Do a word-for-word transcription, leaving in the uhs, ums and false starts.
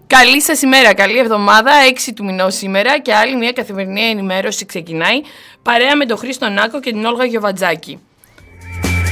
Καλή σας ημέρα, καλή εβδομάδα, έξι του μηνός σήμερα και άλλη μια καθημερινή ενημέρωση ξεκινάει παρέα με τον Χρήστο Νάκο και την Όλγα Γιοβατζάκη.